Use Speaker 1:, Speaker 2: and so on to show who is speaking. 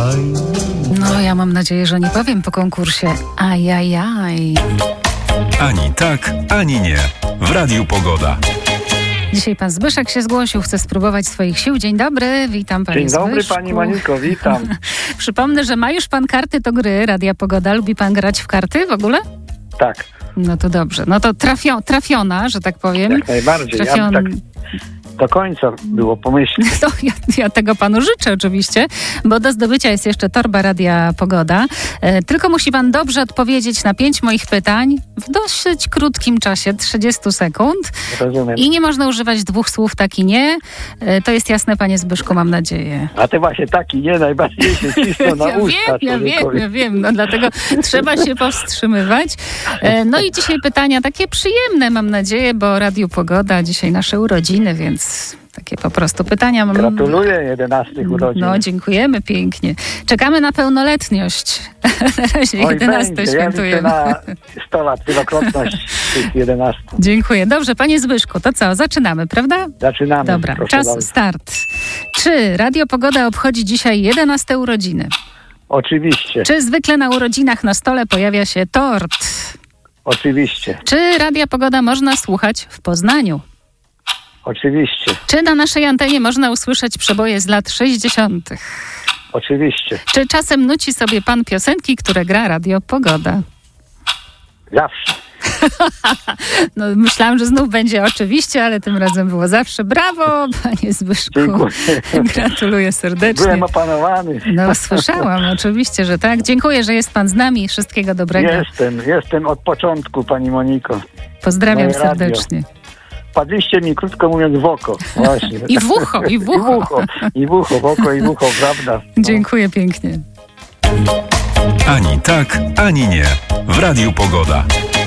Speaker 1: No, ja mam nadzieję, że nie powiem po konkursie. Ajajaj.
Speaker 2: Ani tak, ani nie. W Radiu Pogoda.
Speaker 1: Dzisiaj pan Zbyszek się zgłosił, chce spróbować swoich sił. Dzień dobry, witam panie
Speaker 3: Dzień dobry
Speaker 1: Zbyszku.
Speaker 3: pani Moniko, witam.
Speaker 1: Przypomnę, że ma już pan karty do gry Radia Pogoda. Lubi pan grać w karty w ogóle?
Speaker 3: Tak,
Speaker 1: No to dobrze. No to trafiona, że tak powiem.
Speaker 3: jak najbardziej. Ja tak do końca było pomyśleć.
Speaker 1: No, ja tego panu życzę oczywiście, bo do zdobycia jest jeszcze torba Radia Pogoda. Tylko musi pan dobrze odpowiedzieć na 5 moich pytań w dosyć krótkim czasie, 30 sekund.
Speaker 3: Rozumiem.
Speaker 1: I nie można używać 2 słów tak i nie. To jest jasne, panie Zbyszku, mam nadzieję.
Speaker 3: A ty właśnie taki nie najbardziej się cisną na usta.
Speaker 1: Ja wiem, no dlatego trzeba się powstrzymywać. No i dzisiaj pytania takie przyjemne, mam nadzieję, bo Radiu Pogoda, dzisiaj nasze urodziny, więc takie po prostu pytania.
Speaker 3: Gratuluję 11 urodzin.
Speaker 1: No, dziękujemy pięknie. Czekamy na pełnoletność. Na razie 11
Speaker 3: będzie.
Speaker 1: świętujemy.
Speaker 3: Ja liczę na 100 lat, wielokrotność tych 11.
Speaker 1: Dziękuję. Dobrze, panie Zbyszku, to co? Zaczynamy, prawda?
Speaker 3: Zaczynamy.
Speaker 1: Dobra,
Speaker 3: proszę
Speaker 1: czas,
Speaker 3: bardzo.
Speaker 1: start. Czy Radio Pogoda obchodzi dzisiaj 11 urodziny?
Speaker 3: Oczywiście,
Speaker 1: Czy zwykle na urodzinach na stole pojawia się tort?
Speaker 3: oczywiście,
Speaker 1: Czy Radia Pogoda można słuchać w Poznaniu?
Speaker 3: oczywiście,
Speaker 1: Czy na naszej antenie można usłyszeć przeboje z lat 60.?
Speaker 3: oczywiście.
Speaker 1: Czy czasem nuci sobie pan piosenki, które gra Radio Pogoda?
Speaker 3: Zawsze.
Speaker 1: No, myślałam, że znów będzie oczywiście, ale tym razem było zawsze. Brawo, panie Zbyszku.
Speaker 3: Dziękuję.
Speaker 1: Gratuluję serdecznie.
Speaker 3: Byłem opanowany.
Speaker 1: No, słyszałam, oczywiście, że tak. Dziękuję, że jest pan z nami. Wszystkiego dobrego.
Speaker 3: Jestem od początku, pani Moniko.
Speaker 1: Dziękuję
Speaker 3: Moje radio.
Speaker 1: serdecznie.
Speaker 3: Padliście mi, krótko mówiąc, w oko. Właśnie.
Speaker 1: I w ucho, i w ucho.
Speaker 3: I w ucho, w oko i w ucho, prawda? No.
Speaker 1: Dziękuję pięknie.
Speaker 2: Ani tak, ani nie. W Radiu Pogoda.